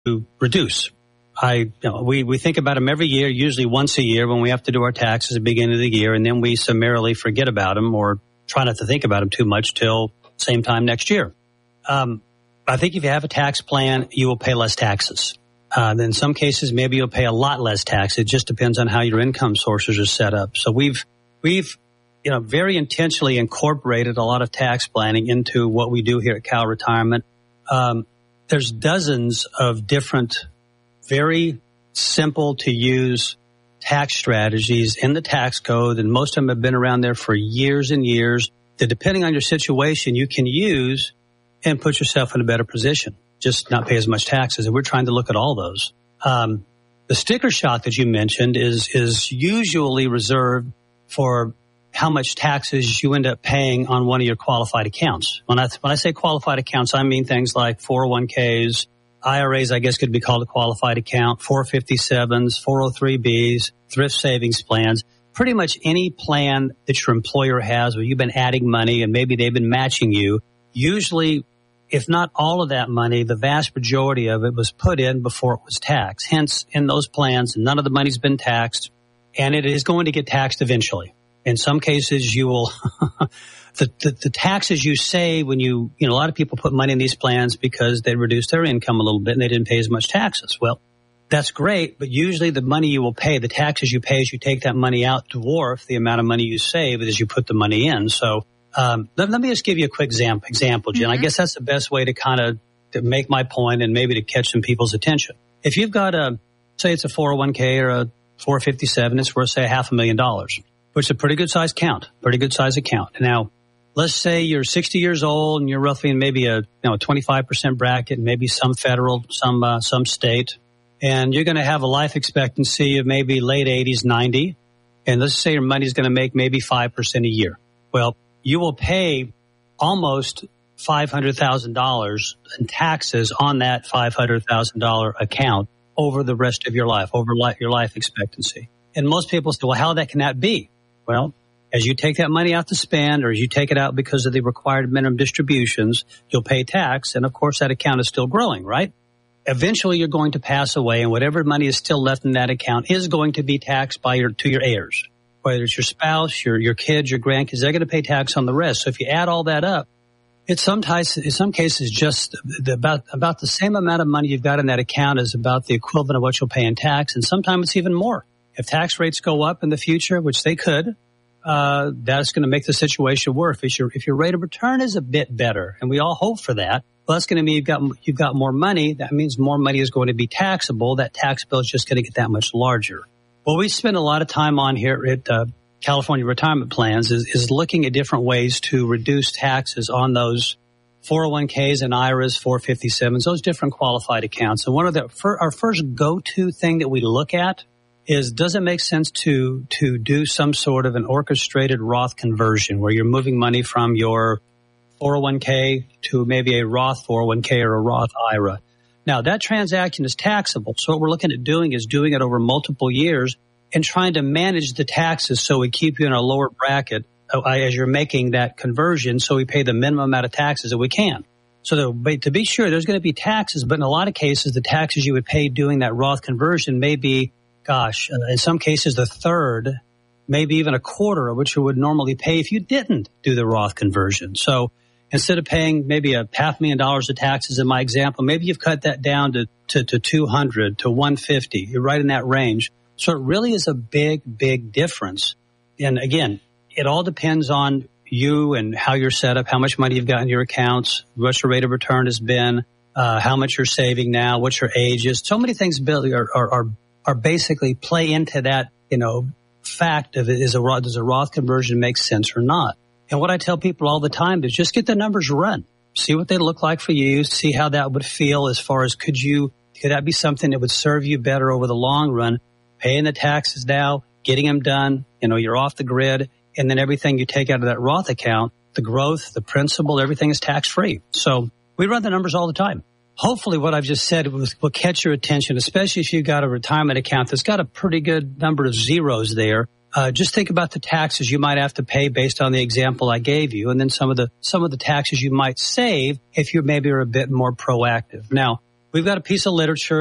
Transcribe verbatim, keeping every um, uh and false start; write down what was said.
to reduce. I, you know, we, we think about them every year, usually once a year when we have to do our taxes at the beginning of the year, and then we summarily forget about them or try not to think about them too much till same time next year. Um, I think if you have a tax plan, you will pay less taxes. Uh, in some cases, maybe you'll pay a lot less tax. It just depends on how your income sources are set up. So we've, we've, you know, very intentionally incorporated a lot of tax planning into what we do here at Cal Retirement. Um, there's dozens of different, very simple to use tax strategies in the tax code, and most of them have been around there for years and years that, depending on your situation, you can use and put yourself in a better position, just not pay as much taxes. And we're trying to look at all those. Um, the sticker shock that you mentioned is, is usually reserved for how much taxes you end up paying on one of your qualified accounts. When I, when I say qualified accounts, I mean things like four oh one k's, I R As, I guess could be called a qualified account, four fifty-sevens, four oh three b's, thrift savings plans, pretty much any plan that your employer has where you've been adding money and maybe they've been matching you. Usually, if not all of that money, the vast majority of it was put in before it was taxed. Hence, in those plans, none of the money's been taxed, and it is going to get taxed eventually. In some cases, you will, the, the, the taxes you save when you, you know, a lot of people put money in these plans because they reduced their income a little bit and they didn't pay as much taxes. Well, that's great, but usually the money you will pay, the taxes you pay as you take that money out, dwarf the amount of money you save as you put the money in. So, um, let, let me just give you a quick example, example, Jen. Mm-hmm. I guess that's the best way to kind of to make my point and maybe to catch some people's attention. If you've got a, say it's a four oh one k or a four fifty-seven, it's worth, say, a half a million dollars, which is a pretty good size count, pretty good size account. Now, let's say you're sixty years old and you're roughly in maybe a, you know, a twenty-five percent bracket, maybe some federal, some, uh, some state, and you're going to have a life expectancy of maybe late eighties, ninety. And let's say your money's going to make maybe five percent a year. Well, you will pay almost five hundred thousand dollars in taxes on that five hundred thousand dollars account over the rest of your life, over li- your life expectancy. And most people say, well, how that can that be? Well, as you take that money out to spend, or as you take it out because of the required minimum distributions, you'll pay tax. And of course, that account is still growing, right? Eventually, you're going to pass away, and whatever money is still left in that account is going to be taxed by your, to your heirs. Whether it's your spouse, your, your kids, your grandkids, they're going to pay tax on the rest. So if you add all that up, it's sometimes, in some cases, just the, about, about the same amount of money you've got in that account is about the equivalent of what you'll pay in tax. And sometimes it's even more. If tax rates go up in the future, which they could, uh, that's going to make the situation worse. If your, if your rate of return is a bit better, and we all hope for that, well, that's going to mean you've got, you've got more money. That means more money is going to be taxable. That tax bill is just going to get that much larger. What we spend a lot of time on here at uh, California Retirement Plans is, is looking at different ways to reduce taxes on those four oh one k's and I R As, four fifty-sevens, those different qualified accounts. And one of the, for our first go-to thing that we look at is, does it make sense to to do some sort of an orchestrated Roth conversion where you're moving money from your four oh one k to maybe a Roth four oh one k or a Roth I R A? Now, that transaction is taxable. So what we're looking at doing is doing it over multiple years and trying to manage the taxes so we keep you in a lower bracket as you're making that conversion, so we pay the minimum amount of taxes that we can. So to, to be sure, there's going to be taxes, but in a lot of cases, the taxes you would pay doing that Roth conversion may be, gosh, in some cases, the third, maybe even a quarter of what you would normally pay if you didn't do the Roth conversion. So instead of paying maybe a half million dollars of taxes in my example, maybe you've cut that down to, to, to two hundred, to one fifty. You're right in that range. So it really is a big, big difference. And again, it all depends on you and how you're set up, how much money you've got in your accounts, what your rate of return has been, uh, how much you're saving now, what your age is. So many things are, are, are, are basically play into that, you know, fact of it is a, does a Roth conversion make sense or not? And what I tell people all the time is just get the numbers run. See what they look like for you. See how that would feel as far as could you, could that be something that would serve you better over the long run? Paying the taxes now, getting them done, you know, you're off the grid, and then everything you take out of that Roth account, the growth, the principal, everything is tax-free. So we run the numbers all the time. Hopefully what I've just said will, will catch your attention, especially if you've got a retirement account that's got a pretty good number of zeros there. Uh, just think about the taxes you might have to pay based on the example I gave you, and then some of the some of the taxes you might save if you maybe are a bit more proactive. Now, We've got a piece of literature